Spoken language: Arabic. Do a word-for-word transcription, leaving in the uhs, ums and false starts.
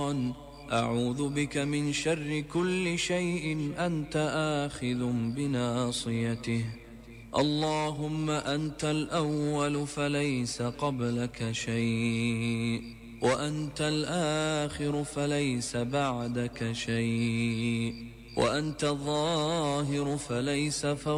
الشيطان أعوذ بك من شر كل شيء أنت آخذ بناصيته اللهم أنت الأول فليس قبلك شيء وأنت الآخر فليس بعدك شيء وأنت الظاهر فليس فوقك